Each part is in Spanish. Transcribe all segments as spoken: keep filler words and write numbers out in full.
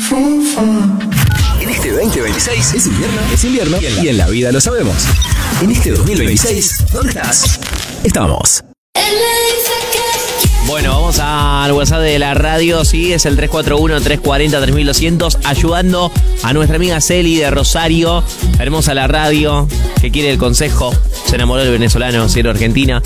En este veinte veintiséis es invierno, es invierno y en, la, y en la vida lo sabemos. En este dos mil veintiséis, ¿dónde estás? Estamos. Bueno, vamos al WhatsApp de la radio, sí, es el tres cuatro uno, tres cuatro cero, tres doscientos, ayudando a nuestra amiga Celi de Rosario, hermosa la radio, que quiere el consejo, se enamoró del venezolano, cero Argentina,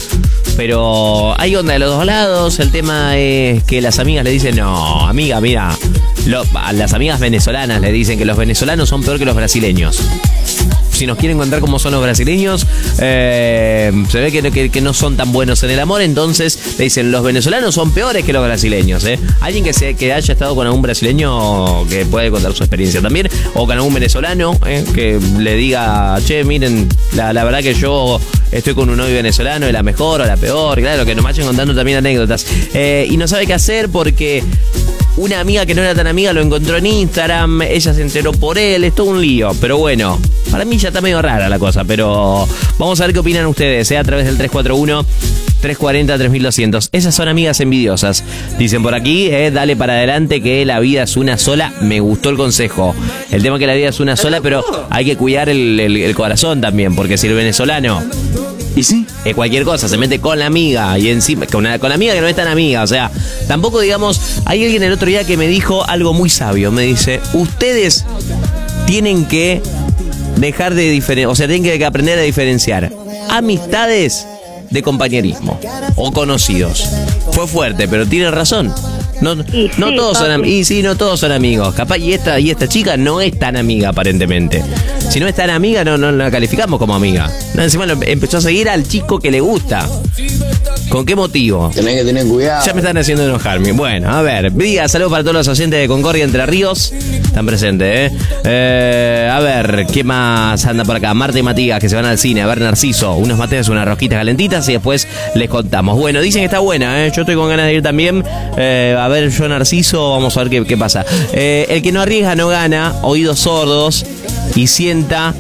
pero hay onda de los dos lados, el tema es que las amigas le dicen, no, amiga, mira, lo, a las amigas venezolanas le dicen que los venezolanos son peor que los brasileños. Si nos quieren contar cómo son los brasileños, eh, se ve que, que, que no son tan buenos en el amor, entonces le dicen, los venezolanos son peores que los brasileños. ¿eh? Alguien que, se, que haya estado con algún brasileño que puede contar su experiencia también, o con algún venezolano ¿eh? que le diga, che, miren, la, la verdad que yo estoy con un novio venezolano, es la mejor o la peor, claro, que nos vayan contando también anécdotas. Eh, y no sabe qué hacer porque una amiga que no era tan amiga lo encontró en Instagram, ella se enteró por él, es todo un lío, pero bueno, para mí ya está medio rara la cosa, pero vamos a ver qué opinan ustedes, ¿eh? A través del tres cuatro uno, tres cuatro cero, tres doscientos. Esas son amigas envidiosas, dicen por aquí, ¿eh? Dale para adelante que la vida es una sola, me gustó el consejo. El tema es que la vida es una sola, pero hay que cuidar el, el, el corazón también, porque si el venezolano... Y sí, es cualquier cosa, se mete con la amiga y encima con la, con la amiga que no es tan amiga, o sea, tampoco digamos, hay alguien el otro día que me dijo algo muy sabio, me dice, ustedes tienen que dejar de diferenciar, o sea, tienen que aprender a diferenciar amistades de compañerismo o conocidos. Fue fuerte, pero tiene razón. No, y no sí, todos son am- y sí, no todos son amigos. Capaz y esta y esta chica no es tan amiga aparentemente. Si no es tan amiga, no, no la calificamos como amiga. No, encima lo, empezó a seguir al chico que le gusta. ¿Con qué motivo? Tenés que tener cuidado. Ya me están haciendo enojarme. Bueno, a ver, diga, saludos para todos los oyentes de Concordia Entre Ríos. Están presentes, ¿eh? eh a ver, ¿qué más anda por acá? Marta y Matías, que se van al cine a ver Narciso. Unos mates, unas rosquitas calentitas y después les contamos. Bueno, dicen que está buena, ¿eh? Yo estoy con ganas de ir también. Eh, a ver, yo Narciso, vamos a ver qué, qué pasa. Eh, el que no arriesga no gana, oídos sordos y sienta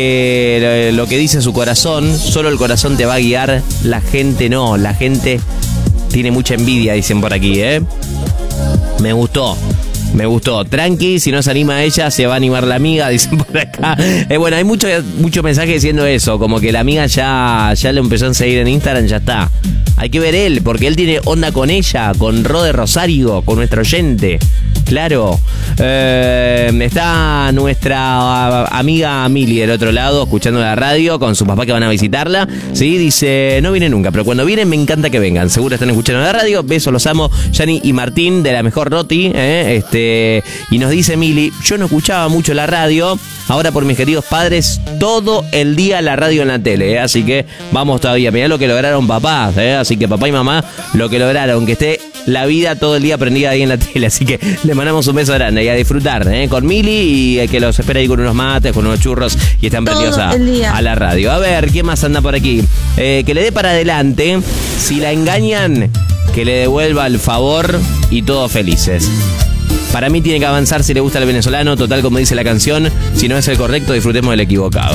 que lo que dice su corazón, solo el corazón te va a guiar, la gente no, la gente tiene mucha envidia, dicen por aquí, ¿eh? Me gustó. Me gustó. Tranqui, si no se anima ella, se va a animar la amiga, dicen por acá. Eh, bueno, hay mucho, mucho mensaje diciendo eso, como que la amiga ya, ya lo empezó a seguir en Instagram, ya está. Hay que ver él, porque él tiene onda con ella, con Rode Rosario, con nuestro oyente. Claro. Eh, está nuestra amiga Mili del otro lado, escuchando la radio, con su papá que van a visitarla. Sí, dice, no viene nunca, pero cuando vienen me encanta que vengan. Seguro están escuchando la radio. Besos, los amo. Yani y Martín, de la mejor Roti, ¿eh? Este, y nos dice Mili, yo no escuchaba mucho la radio, ahora por mis queridos padres, todo el día la radio en la tele, ¿eh? Así que vamos todavía. Mirá lo que lograron papás, ¿eh? Así que papá y mamá, lo que lograron, que esté la vida todo el día prendida ahí en la tele. Así que le mandamos un beso grande y a disfrutar, ¿eh? Con Mili y que los espera ahí con unos mates, con unos churros y están prendidos a, a la radio. A ver, ¿quién más anda por aquí? Eh, que le dé para adelante. Si la engañan, que le devuelva el favor y todos felices. Para mí tiene que avanzar si le gusta el venezolano, total como dice la canción. Si no es el correcto, disfrutemos del equivocado.